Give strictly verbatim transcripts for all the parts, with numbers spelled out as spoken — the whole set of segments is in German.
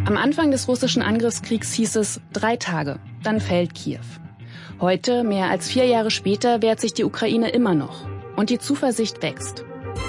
Am Anfang des russischen Angriffskriegs hieß es drei Tage, dann fällt Kiew. Heute, mehr als vier Jahre später, wehrt sich die Ukraine immer noch. Und die Zuversicht wächst.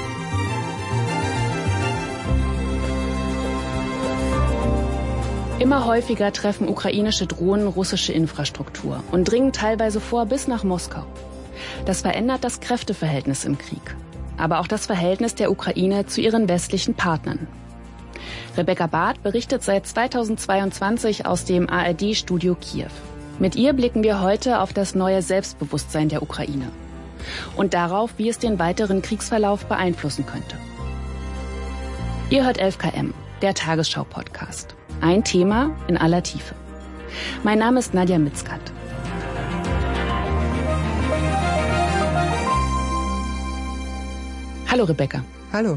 Immer häufiger treffen ukrainische Drohnen russische Infrastruktur und dringen teilweise vor bis nach Moskau. Das verändert das Kräfteverhältnis im Krieg, aber auch das Verhältnis der Ukraine zu ihren westlichen Partnern. Rebecca Barth berichtet seit zweitausendzweiundzwanzig aus dem A R D-Studio Kiew. Mit ihr blicken wir heute auf das neue Selbstbewusstsein der Ukraine und darauf, wie es den weiteren Kriegsverlauf beeinflussen könnte. Ihr hört elf K M, der Tagesschau-Podcast. Ein Thema in aller Tiefe. Mein Name ist Nadja Mitzkat. Hallo Rebecca. Hallo.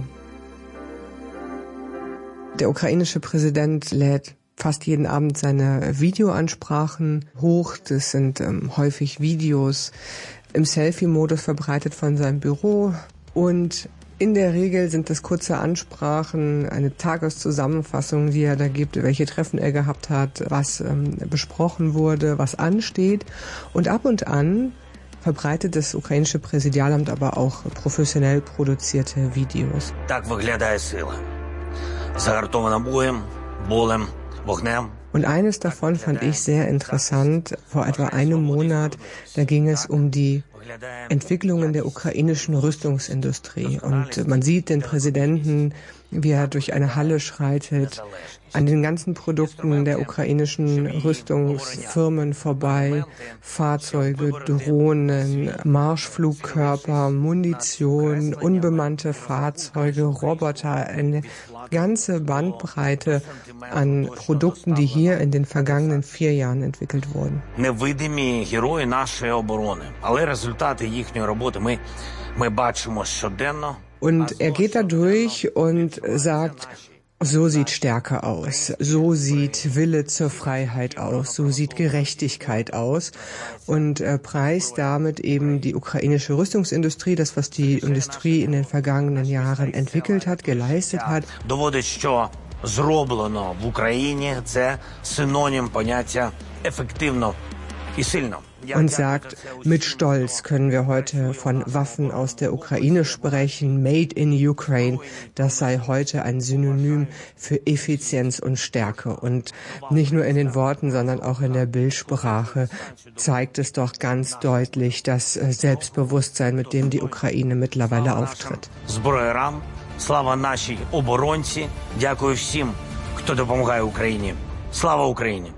Der ukrainische Präsident lädt fast jeden Abend seine Videoansprachen hoch. Das sind ähm, häufig Videos im Selfie-Modus verbreitet von seinem Büro. Und in der Regel sind das kurze Ansprachen, eine Tageszusammenfassung, die er da gibt, welche Treffen er gehabt hat, was ähm, besprochen wurde, was ansteht. Und ab und an verbreitet das ukrainische Präsidialamt aber auch professionell produzierte Videos. Так виглядає сила. Загартована боєм, болем, вогнем. Und eines davon fand ich sehr interessant. Vor etwa einem Monat, da ging es um die Entwicklungen der ukrainischen Rüstungsindustrie. Und man sieht den Präsidenten, wie er durch eine Halle schreitet, an den ganzen Produkten der ukrainischen Rüstungsfirmen vorbei, Fahrzeuge, Drohnen, Marschflugkörper, Munition, unbemannte Fahrzeuge, Roboter, eine ganze Bandbreite an Produkten, die hier in den vergangenen vier Jahren entwickelt wurden. Невидимі герої нашої оборони, але результати їхньої роботи ми ми бачимо щоденно. Und er geht da durch und sagt, so sieht Stärke aus, so sieht Wille zur Freiheit aus, so sieht Gerechtigkeit aus und er preist damit eben die ukrainische Rüstungsindustrie, das, was die Industrie in den vergangenen Jahren entwickelt hat, geleistet hat. Доводить, що зроблено в Україні – це синонім поняття ефективно і сильно. Und sagt, mit Stolz können wir heute von Waffen aus der Ukraine sprechen, made in Ukraine. Das sei heute ein Synonym für Effizienz und Stärke. Und nicht nur in den Worten, sondern auch in der Bildsprache zeigt es doch ganz deutlich das Selbstbewusstsein, mit dem die Ukraine mittlerweile auftritt. Зброярам, слава нашій оборонці, дякую всім, хто допомагає Україні. Слава Україні!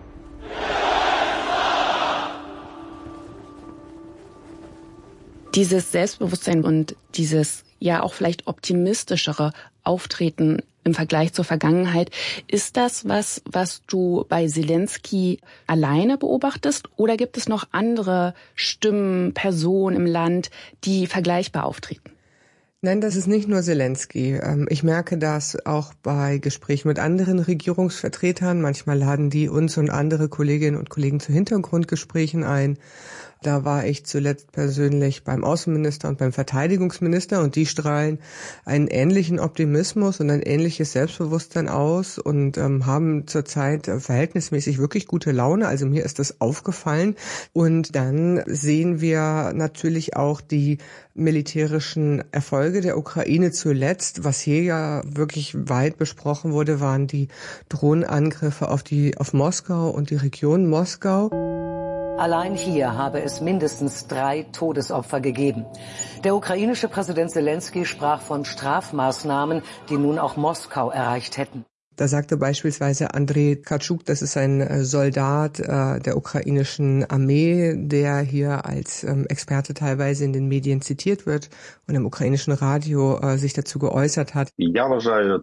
Dieses Selbstbewusstsein und dieses ja auch vielleicht optimistischere Auftreten im Vergleich zur Vergangenheit, ist das was, was du bei Selenskyj alleine beobachtest oder gibt es noch andere Stimmen, Personen im Land, die vergleichbar auftreten? Nein, das ist nicht nur Selenskyj. Ich merke das auch bei Gesprächen mit anderen Regierungsvertretern. Manchmal laden die uns und andere Kolleginnen und Kollegen zu Hintergrundgesprächen ein. Da war ich zuletzt persönlich beim Außenminister und beim Verteidigungsminister und die strahlen einen ähnlichen Optimismus und ein ähnliches Selbstbewusstsein aus und ähm, haben zurzeit verhältnismäßig wirklich gute Laune. Also mir ist das aufgefallen. Und dann sehen wir natürlich auch die militärischen Erfolge der Ukraine zuletzt. Was hier ja wirklich weit besprochen wurde, waren die Drohnenangriffe auf die auf Moskau und die Region Moskau. Allein hier habe es mindestens drei Todesopfer gegeben. Der ukrainische Präsident Selenskyj sprach von Strafmaßnahmen, die nun auch Moskau erreicht hätten. Da sagte beispielsweise Andrei Tkachuk, das ist ein Soldat äh, der ukrainischen Armee, der hier als ähm, Experte teilweise in den Medien zitiert wird und im ukrainischen Radio äh, sich dazu geäußert hat. Er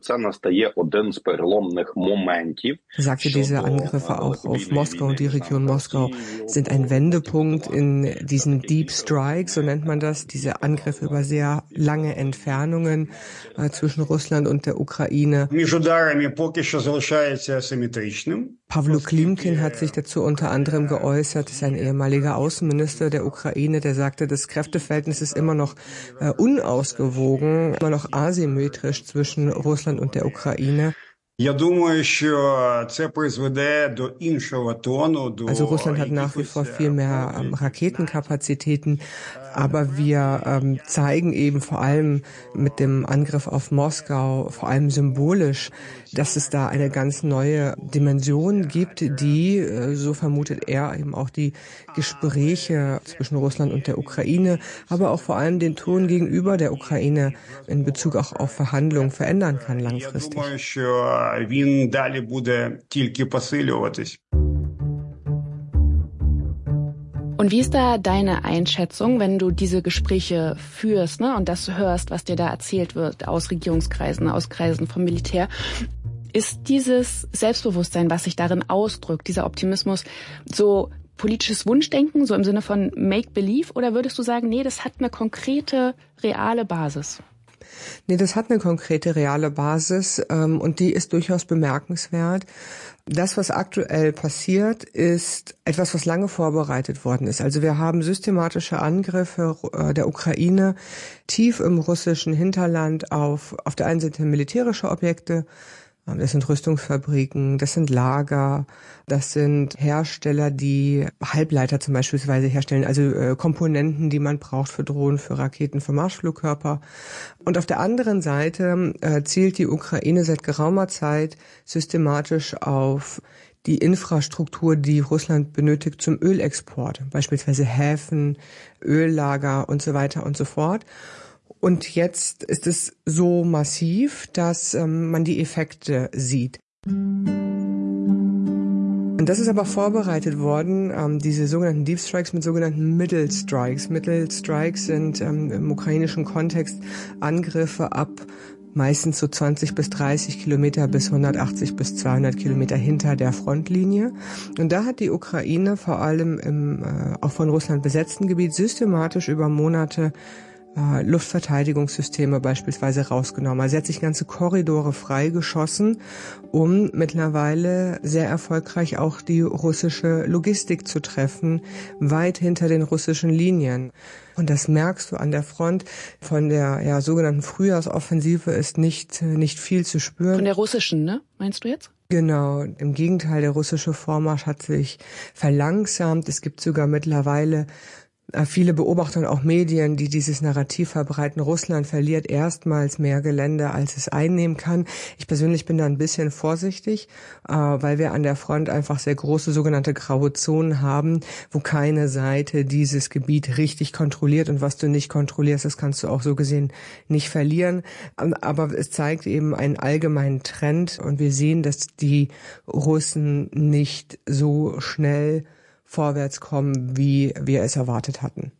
sagte, diese Angriffe auch auf Moskau und die Region Moskau sind ein Wendepunkt in diesen Deep Strikes, so nennt man das, diese Angriffe über sehr lange Entfernungen äh, zwischen Russland und der Ukraine. Pawlo Klimkin hat sich dazu unter anderem geäußert, das ist ein ehemaliger Außenminister der Ukraine, der sagte, das Kräfteverhältnis ist immer noch äh, unausgewogen, immer noch asymmetrisch zwischen Russland und der Ukraine. Also Russland hat nach wie vor viel mehr ähm, Raketenkapazitäten, aber wir ähm, zeigen eben vor allem mit dem Angriff auf Moskau, vor allem symbolisch, dass es da eine ganz neue Dimension gibt, die, äh, so vermutet er, eben auch die Gespräche zwischen Russland und der Ukraine, aber auch vor allem den Ton gegenüber der Ukraine in Bezug auch auf Verhandlungen verändern kann langfristig. Und wie ist da deine Einschätzung, wenn du diese Gespräche führst, ne, und das hörst, was dir da erzählt wird aus Regierungskreisen, aus Kreisen vom Militär? Ist dieses Selbstbewusstsein, was sich darin ausdrückt, dieser Optimismus, so politisches Wunschdenken, so im Sinne von Make-Believe, oder würdest du sagen, nee, das hat eine konkrete, reale Basis? Nee, das hat eine konkrete, reale Basis ähm, und die ist durchaus bemerkenswert. Das, was aktuell passiert, ist etwas, was lange vorbereitet worden ist. Also wir haben systematische Angriffe äh, der Ukraine tief im russischen Hinterland auf, auf der einen Seite militärische Objekte. Das sind Rüstungsfabriken, das sind Lager, das sind Hersteller, die Halbleiter zum Beispiel herstellen, also äh, Komponenten, die man braucht für Drohnen, für Raketen, für Marschflugkörper. Und auf der anderen Seite äh, zielt die Ukraine seit geraumer Zeit systematisch auf die Infrastruktur, die Russland benötigt zum Ölexport, beispielsweise Häfen, Öllager und so weiter und so fort. Und jetzt ist es so massiv, dass ähm, man die Effekte sieht. Und das ist aber vorbereitet worden, ähm, diese sogenannten Deep Strikes mit sogenannten Middle Strikes. Middle Strikes sind ähm, im ukrainischen Kontext Angriffe ab meistens so zwanzig bis dreißig Kilometer bis hundertachtzig bis zweihundert Kilometer hinter der Frontlinie. Und da hat die Ukraine vor allem im äh, auch von Russland besetzten Gebiet systematisch über Monate Uh, Luftverteidigungssysteme beispielsweise rausgenommen. Also sie hat sich ganze Korridore freigeschossen, um mittlerweile sehr erfolgreich auch die russische Logistik zu treffen, weit hinter den russischen Linien. Und das merkst du an der Front. Von der ja, sogenannten Frühjahrsoffensive ist nicht, nicht viel zu spüren. Von der russischen, ne? Meinst du jetzt? Genau, im Gegenteil, der russische Vormarsch hat sich verlangsamt. Es gibt sogar mittlerweile viele Beobachter und auch Medien, die dieses Narrativ verbreiten, Russland verliert erstmals mehr Gelände, als es einnehmen kann. Ich persönlich bin da ein bisschen vorsichtig, weil wir an der Front einfach sehr große sogenannte graue Zonen haben, wo keine Seite dieses Gebiet richtig kontrolliert. Und was du nicht kontrollierst, das kannst du auch so gesehen nicht verlieren. Aber es zeigt eben einen allgemeinen Trend und wir sehen, dass die Russen nicht so schnell vorwärts kommen, wie wir es erwartet hatten.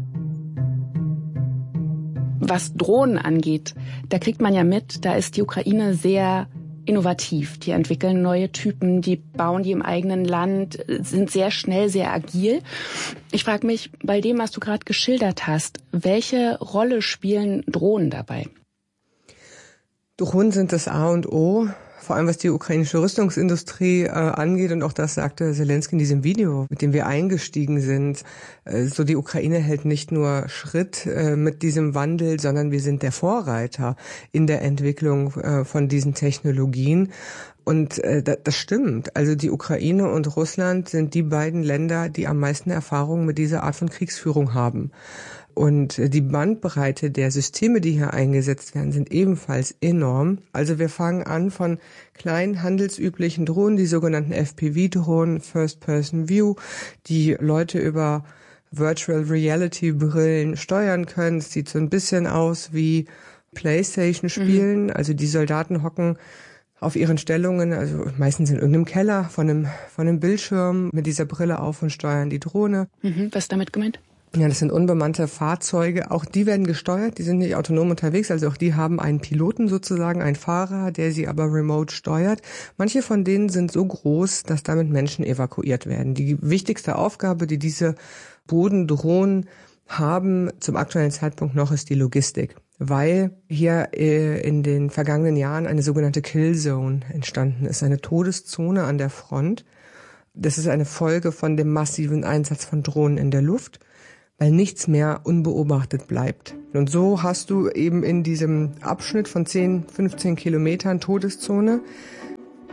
Was Drohnen angeht, da kriegt man ja mit, da ist die Ukraine sehr innovativ. Die entwickeln neue Typen, die bauen die im eigenen Land, sind sehr schnell, sehr agil. Ich frage mich, bei dem, was du gerade geschildert hast, welche Rolle spielen Drohnen dabei? Drohnen sind das A und O. Vor allem was die ukrainische Rüstungsindustrie äh, angeht, und auch das sagte Selenskyj in diesem Video, mit dem wir eingestiegen sind. Äh, so die Ukraine hält nicht nur Schritt äh, mit diesem Wandel, sondern wir sind der Vorreiter in der Entwicklung äh, von diesen Technologien. Und äh, das stimmt. Also die Ukraine und Russland sind die beiden Länder, die am meisten Erfahrung mit dieser Art von Kriegsführung haben. Und die Bandbreite der Systeme, die hier eingesetzt werden, sind ebenfalls enorm. Also wir fangen an von kleinen handelsüblichen Drohnen, die sogenannten F P V-Drohnen, First-Person-View, die Leute über Virtual Reality-Brillen steuern können. Es sieht so ein bisschen aus wie PlayStation-Spielen. Mhm. Also die Soldaten hocken auf ihren Stellungen, also meistens in irgendeinem Keller von einem, von einem Bildschirm mit dieser Brille auf und steuern die Drohne. Mhm. Was ist damit gemeint? Ja, das sind unbemannte Fahrzeuge. Auch die werden gesteuert, die sind nicht autonom unterwegs. Also auch die haben einen Piloten sozusagen, einen Fahrer, der sie aber remote steuert. Manche von denen sind so groß, dass damit Menschen evakuiert werden. Die wichtigste Aufgabe, die diese Bodendrohnen haben zum aktuellen Zeitpunkt noch, ist die Logistik. Weil hier in den vergangenen Jahren eine sogenannte Killzone entstanden ist, eine Todeszone an der Front. Das ist eine Folge von dem massiven Einsatz von Drohnen in der Luft, weil nichts mehr unbeobachtet bleibt. Und so hast du eben in diesem Abschnitt von zehn, fünfzehn Kilometern Todeszone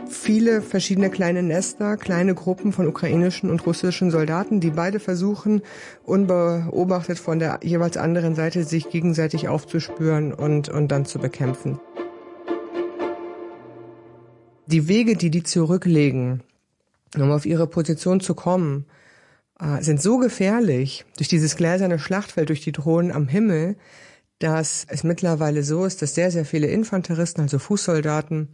viele verschiedene kleine Nester, kleine Gruppen von ukrainischen und russischen Soldaten, die beide versuchen, unbeobachtet von der jeweils anderen Seite sich gegenseitig aufzuspüren und, und dann zu bekämpfen. Die Wege, die die zurücklegen, um auf ihre Position zu kommen, sind so gefährlich durch dieses gläserne Schlachtfeld, durch die Drohnen am Himmel, dass es mittlerweile so ist, dass sehr, sehr viele Infanteristen, also Fußsoldaten,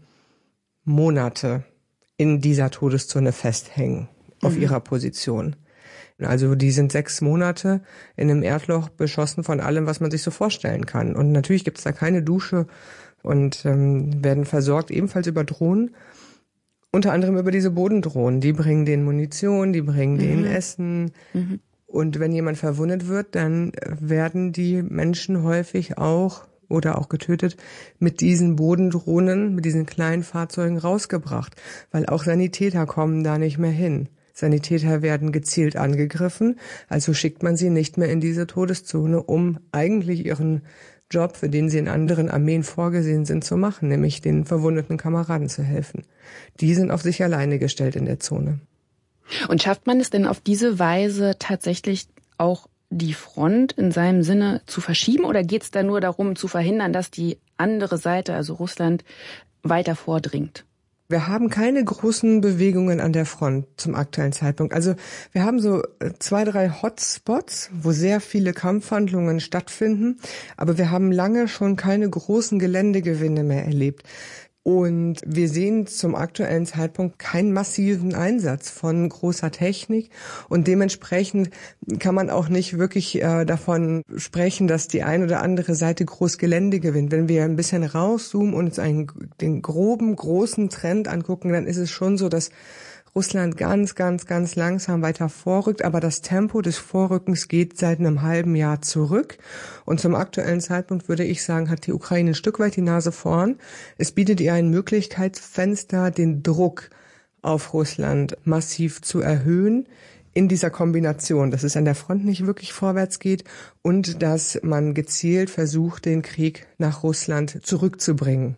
Monate in dieser Todeszone festhängen, auf mhm. ihrer Position. Also die sind sechs Monate in einem Erdloch beschossen von allem, was man sich so vorstellen kann. Und natürlich gibt es da keine Dusche und ähm, werden versorgt ebenfalls über Drohnen, unter anderem über diese Bodendrohnen. Die bringen denen Munition, die bringen denen mhm. Essen. Mhm. Und wenn jemand verwundet wird, dann werden die Menschen häufig auch oder auch getötet mit diesen Bodendrohnen, mit diesen kleinen Fahrzeugen rausgebracht, weil auch Sanitäter kommen da nicht mehr hin. Sanitäter werden gezielt angegriffen, also schickt man sie nicht mehr in diese Todeszone, um eigentlich ihren Job, für den sie in anderen Armeen vorgesehen sind, zu machen, nämlich den verwundeten Kameraden zu helfen. Die sind auf sich alleine gestellt in der Zone. Und schafft man es denn auf diese Weise tatsächlich auch die Front in seinem Sinne zu verschieben, oder geht es da nur darum zu verhindern, dass die andere Seite, also Russland, weiter vordringt? Wir haben keine großen Bewegungen an der Front zum aktuellen Zeitpunkt. Also wir haben so zwei, drei Hotspots, wo sehr viele Kampfhandlungen stattfinden, aber wir haben lange schon keine großen Geländegewinne mehr erlebt. Und wir sehen zum aktuellen Zeitpunkt keinen massiven Einsatz von großer Technik. Und dementsprechend kann man auch nicht wirklich äh, davon sprechen, dass die eine oder andere Seite groß Gelände gewinnt. Wenn wir ein bisschen rauszoomen und uns einen, den groben, großen Trend angucken, dann ist es schon so, dass Russland ganz, ganz, ganz langsam weiter vorrückt, aber das Tempo des Vorrückens geht seit einem halben Jahr zurück. Und zum aktuellen Zeitpunkt würde ich sagen, hat die Ukraine ein Stück weit die Nase vorn. Es bietet ihr ein Möglichkeitsfenster, den Druck auf Russland massiv zu erhöhen in dieser Kombination, dass es an der Front nicht wirklich vorwärts geht und dass man gezielt versucht, den Krieg nach Russland zurückzubringen.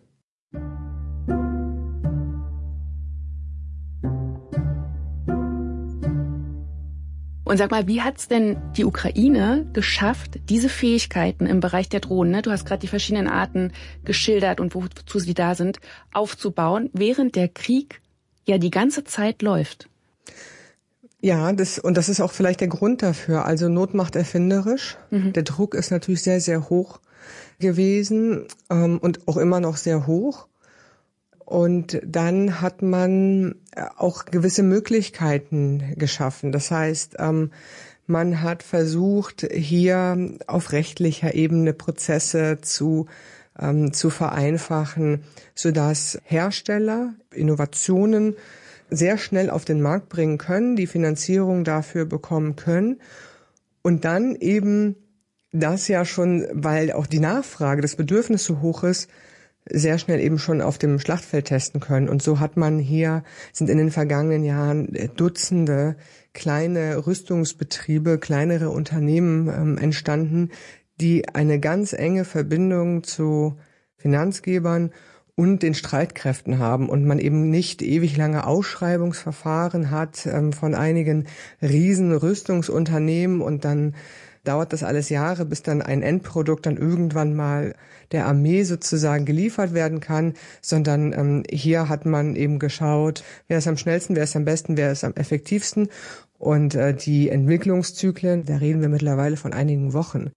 Und sag mal, wie hat's denn die Ukraine geschafft, diese Fähigkeiten im Bereich der Drohnen, ne, du hast gerade die verschiedenen Arten geschildert und wozu sie da sind, aufzubauen, während der Krieg ja die ganze Zeit läuft? Ja, das, und das ist auch vielleicht der Grund dafür. Also Not macht erfinderisch. Mhm. Der Druck ist natürlich sehr, sehr hoch gewesen ähm, und auch immer noch sehr hoch. Und dann hat man auch gewisse Möglichkeiten geschaffen. Das heißt, man hat versucht, hier auf rechtlicher Ebene Prozesse zu, zu vereinfachen, sodass Hersteller Innovationen sehr schnell auf den Markt bringen können, die Finanzierung dafür bekommen können und dann eben das ja schon, weil auch die Nachfrage, das Bedürfnis so hoch ist, sehr schnell eben schon auf dem Schlachtfeld testen können. Und so hat man hier, sind in den vergangenen Jahren Dutzende kleine Rüstungsbetriebe, kleinere Unternehmen ähm, entstanden, die eine ganz enge Verbindung zu Finanzgebern und den Streitkräften haben und man eben nicht ewig lange Ausschreibungsverfahren hat ähm, von einigen riesen Rüstungsunternehmen und dann dauert das alles Jahre, bis dann ein Endprodukt dann irgendwann mal der Armee sozusagen geliefert werden kann, sondern ähm, hier hat man eben geschaut, wer ist am schnellsten, wer ist am besten, wer ist am effektivsten und äh, die Entwicklungszyklen, da reden wir mittlerweile von einigen Wochen.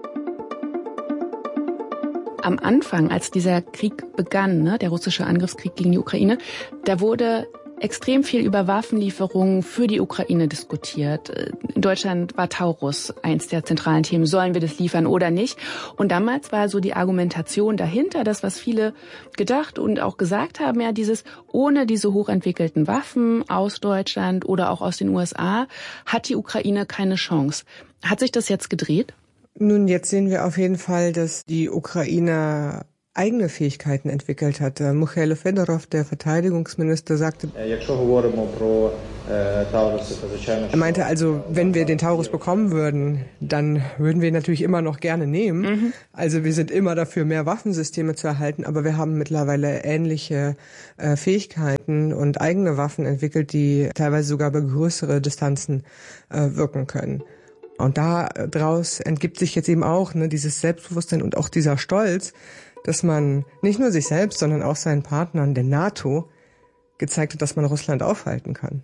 Am Anfang, als dieser Krieg begann, ne, der russische Angriffskrieg gegen die Ukraine, da wurde extrem viel über Waffenlieferungen für die Ukraine diskutiert. In Deutschland war Taurus eins der zentralen Themen. Sollen wir das liefern oder nicht? Und damals war so die Argumentation dahinter, das, was viele gedacht und auch gesagt haben, ja, dieses, ohne diese hochentwickelten Waffen aus Deutschland oder auch aus den U S A hat die Ukraine keine Chance. Hat sich das jetzt gedreht? Nun, jetzt sehen wir auf jeden Fall, dass die Ukraine eigene Fähigkeiten entwickelt hat. Michailo Fedorov, der Verteidigungsminister, sagte, Er meinte also, wenn wir den Taurus bekommen würden, dann würden wir ihn natürlich immer noch gerne nehmen. Mhm. Also wir sind immer dafür, mehr Waffensysteme zu erhalten, aber wir haben mittlerweile ähnliche äh, Fähigkeiten und eigene Waffen entwickelt, die teilweise sogar über größere Distanzen äh, wirken können. Und daraus entgibt sich jetzt eben auch ne, dieses Selbstbewusstsein und auch dieser Stolz, dass man nicht nur sich selbst, sondern auch seinen Partnern, der NATO, gezeigt hat, dass man Russland aufhalten kann.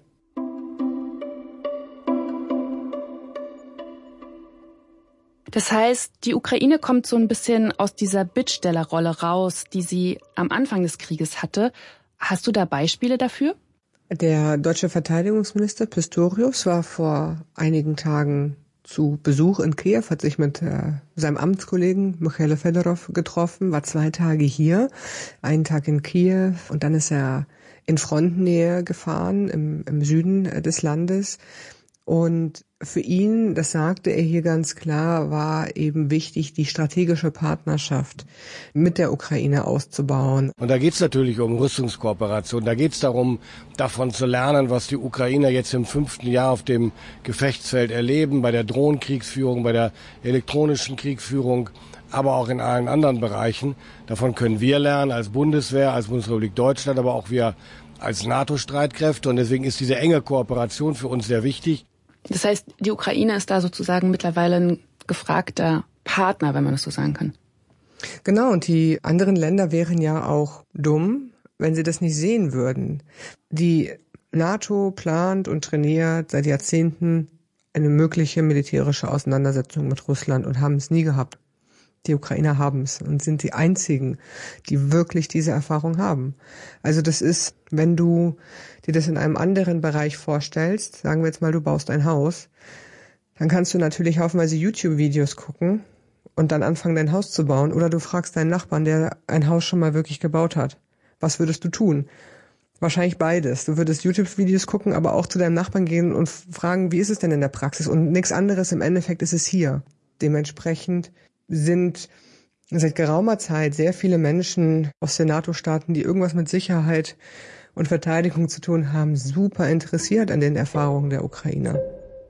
Das heißt, die Ukraine kommt so ein bisschen aus dieser Bittstellerrolle raus, die sie am Anfang des Krieges hatte. Hast du da Beispiele dafür? Der deutsche Verteidigungsminister Pistorius war vor einigen Tagen zu Besuch in Kiew, hat sich mit äh, seinem Amtskollegen Michailo Fedorov getroffen, war zwei Tage hier, einen Tag in Kiew und dann ist er in Frontnähe gefahren im, im Süden des Landes. Und für ihn, das sagte er hier ganz klar, war eben wichtig, die strategische Partnerschaft mit der Ukraine auszubauen. Und da geht es natürlich um Rüstungskooperation. Da geht es darum, davon zu lernen, was die Ukrainer jetzt im fünften Jahr auf dem Gefechtsfeld erleben, bei der Drohnenkriegsführung, bei der elektronischen Kriegsführung, aber auch in allen anderen Bereichen. Davon können wir lernen als Bundeswehr, als Bundesrepublik Deutschland, aber auch wir als NATO-Streitkräfte. Und deswegen ist diese enge Kooperation für uns sehr wichtig. Das heißt, die Ukraine ist da sozusagen mittlerweile ein gefragter Partner, wenn man das so sagen kann. Genau, und die anderen Länder wären ja auch dumm, wenn sie das nicht sehen würden. Die NATO plant und trainiert seit Jahrzehnten eine mögliche militärische Auseinandersetzung mit Russland und haben es nie gehabt. Die Ukrainer haben es und sind die einzigen, die wirklich diese Erfahrung haben. Also das ist, wenn du dir das in einem anderen Bereich vorstellst, sagen wir jetzt mal, du baust ein Haus, dann kannst du natürlich haufenweise YouTube-Videos gucken und dann anfangen, dein Haus zu bauen. Oder du fragst deinen Nachbarn, der ein Haus schon mal wirklich gebaut hat. Was würdest du tun? Wahrscheinlich beides. Du würdest YouTube-Videos gucken, aber auch zu deinem Nachbarn gehen und fragen, wie ist es denn in der Praxis? Und nichts anderes im Endeffekt ist es hier. Dementsprechend sind seit geraumer Zeit sehr viele Menschen aus den NATO-Staaten, die irgendwas mit Sicherheit und Verteidigung zu tun haben, super interessiert an den Erfahrungen der Ukrainer.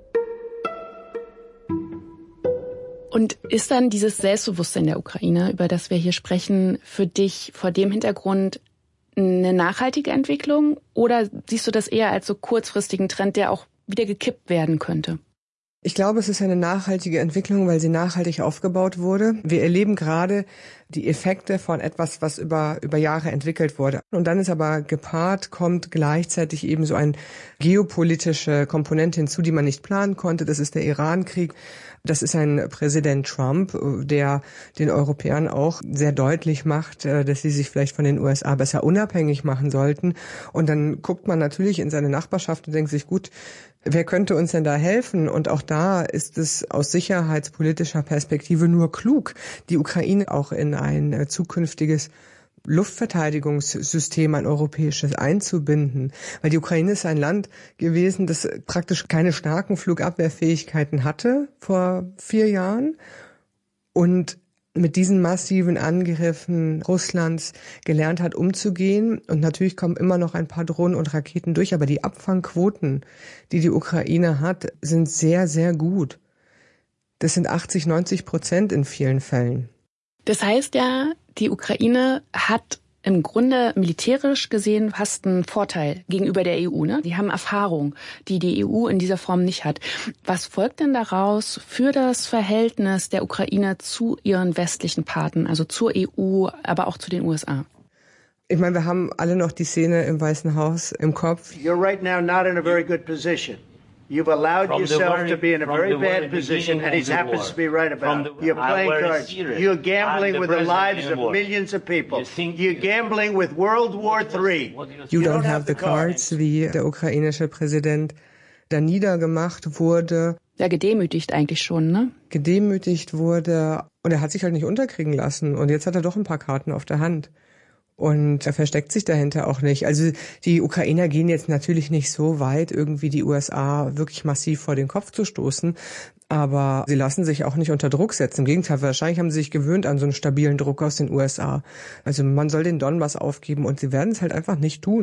Und ist dann dieses Selbstbewusstsein der Ukraine, über das wir hier sprechen, für dich vor dem Hintergrund eine nachhaltige Entwicklung? Oder siehst du das eher als so kurzfristigen Trend, der auch wieder gekippt werden könnte? Ich glaube, es ist eine nachhaltige Entwicklung, weil sie nachhaltig aufgebaut wurde. Wir erleben gerade die Effekte von etwas, was über, über Jahre entwickelt wurde. Und dann ist aber gepaart, kommt gleichzeitig eben so eine geopolitische Komponente hinzu, die man nicht planen konnte. Das ist der Iran-Krieg. Das ist ein Präsident Trump, der den Europäern auch sehr deutlich macht, dass sie sich vielleicht von den U S A besser unabhängig machen sollten. Und dann guckt man natürlich in seine Nachbarschaft und denkt sich, gut, wer könnte uns denn da helfen? Und auch da ist es aus sicherheitspolitischer Perspektive nur klug, die Ukraine auch in ein zukünftiges Luftverteidigungssystem, ein europäisches, einzubinden. Weil die Ukraine ist ein Land gewesen, das praktisch keine starken Flugabwehrfähigkeiten hatte vor vier Jahren und mit diesen massiven Angriffen Russlands gelernt hat, umzugehen. Und natürlich kommen immer noch ein paar Drohnen und Raketen durch, aber die Abfangquoten, die die Ukraine hat, sind sehr, sehr gut. Das sind achtzig, neunzig Prozent in vielen Fällen. Das heißt ja, die Ukraine hat im Grunde militärisch gesehen fast einen Vorteil gegenüber der E U. Ne? Die haben Erfahrung, die die E U in dieser Form nicht hat. Was folgt denn daraus für das Verhältnis der Ukraine zu ihren westlichen Partnern, also zur E U, aber auch zu den U S A? Ich meine, wir haben alle noch die Szene im Weißen Haus im Kopf. You're right now not in a very good position. You've allowed from yourself very, to be in a very bad position, and he happens to be right about it. You're playing cards. You're gambling with the lives of millions of people. You're gambling with World War Three. You don't have the cards, wie der ukrainische Präsident da niedergemacht wurde. Ja, gedemütigt eigentlich schon, ne? Gedemütigt wurde. Und er hat sich halt nicht unterkriegen lassen. Und jetzt hat er doch ein paar Karten auf der Hand. Und er versteckt sich dahinter auch nicht. Also die Ukrainer gehen jetzt natürlich nicht so weit, irgendwie die U S A wirklich massiv vor den Kopf zu stoßen. Aber sie lassen sich auch nicht unter Druck setzen. Im Gegenteil, wahrscheinlich haben sie sich gewöhnt an so einen stabilen Druck aus den U S A. Also man soll den Donbass aufgeben und sie werden es halt einfach nicht tun.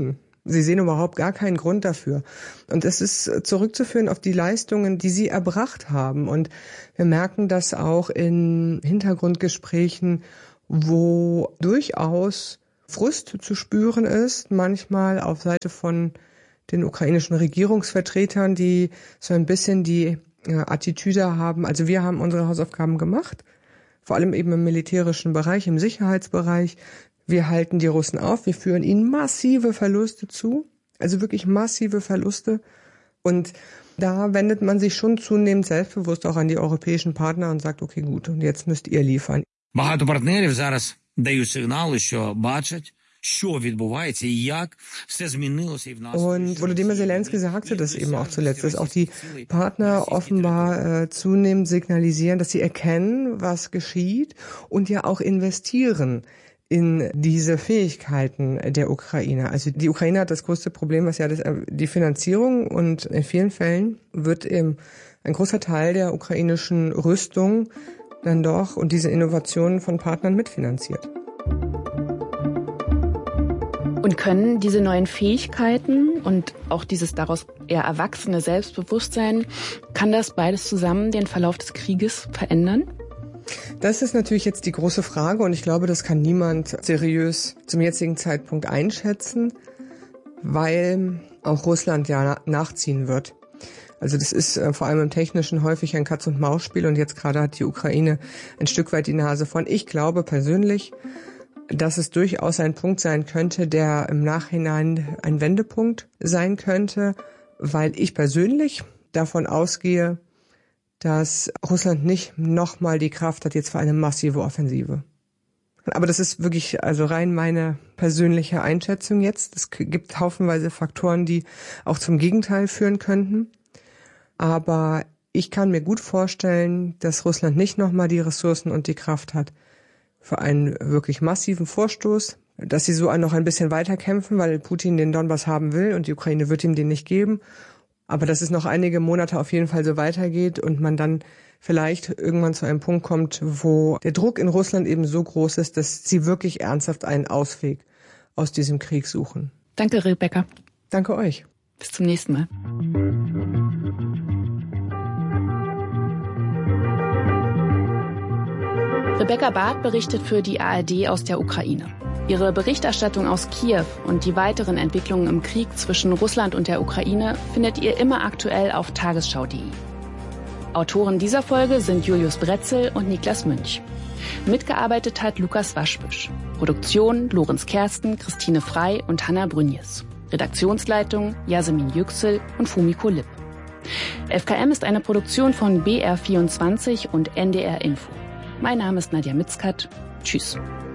Sie sehen überhaupt gar keinen Grund dafür. Und es ist zurückzuführen auf die Leistungen, die sie erbracht haben. Und wir merken das auch in Hintergrundgesprächen, wo durchaus Frust zu spüren ist, manchmal auf Seite von den ukrainischen Regierungsvertretern, die so ein bisschen die ja, Attitüde haben. Also wir haben unsere Hausaufgaben gemacht, vor allem eben im militärischen Bereich, im Sicherheitsbereich. Wir halten die Russen auf, wir führen ihnen massive Verluste zu, also wirklich massive Verluste. Und da wendet man sich schon zunehmend selbstbewusst auch an die europäischen Partner und sagt, okay, gut, und jetzt müsst ihr liefern. Багато партнерів зараз дають сигнали, що бачать, що відбувається і як все змінилося і в нас. Und Volodymyr Zelensky sagte das eben auch zuletzt, dass auch die Partner offenbar äh, zunehmend signalisieren, dass sie erkennen, was geschieht und ja auch investieren in diese Fähigkeiten der Ukraine. Also die Ukraine hat das größte Problem, was ja das, die Finanzierung, und in vielen Fällen wird eben ein großer Teil der ukrainischen Rüstung dann doch und diese Innovationen von Partnern mitfinanziert. Und können diese neuen Fähigkeiten und auch dieses daraus eher erwachsene Selbstbewusstsein, kann das beides zusammen den Verlauf des Krieges verändern? Das ist natürlich jetzt die große Frage und ich glaube, das kann niemand seriös zum jetzigen Zeitpunkt einschätzen, weil auch Russland ja nachziehen wird. Also das ist äh, vor allem im Technischen häufig ein Katz-und-Maus-Spiel und jetzt gerade hat die Ukraine ein Stück weit die Nase von. Ich glaube persönlich, dass es durchaus ein Punkt sein könnte, der im Nachhinein ein Wendepunkt sein könnte, weil ich persönlich davon ausgehe, dass Russland nicht nochmal die Kraft hat jetzt für eine massive Offensive. Aber das ist wirklich also rein meine persönliche Einschätzung jetzt. Es gibt haufenweise Faktoren, die auch zum Gegenteil führen könnten. Aber ich kann mir gut vorstellen, dass Russland nicht nochmal die Ressourcen und die Kraft hat für einen wirklich massiven Vorstoß, dass sie so noch ein bisschen weiter kämpfen, weil Putin den Donbass haben will und die Ukraine wird ihm den nicht geben. Aber dass es noch einige Monate auf jeden Fall so weitergeht und man dann vielleicht irgendwann zu einem Punkt kommt, wo der Druck in Russland eben so groß ist, dass sie wirklich ernsthaft einen Ausweg aus diesem Krieg suchen. Danke, Rebecca. Danke euch. Bis zum nächsten Mal. Rebecca Barth berichtet für die A R D aus der Ukraine. Ihre Berichterstattung aus Kiew und die weiteren Entwicklungen im Krieg zwischen Russland und der Ukraine findet ihr immer aktuell auf tagesschau punkt de. Autoren dieser Folge sind Julius Bretzel und Niklas Münch. Mitgearbeitet hat Lukas Waschbüsch. Produktion Lorenz Kersten, Christine Frey und Hanna Brünjes. Redaktionsleitung Yasemin Yüksel und Fumiko Lipp. F K M ist eine Produktion von B R vierundzwanzig und N D R Info. Mein Name ist Nadja Mitzkat. Tschüss.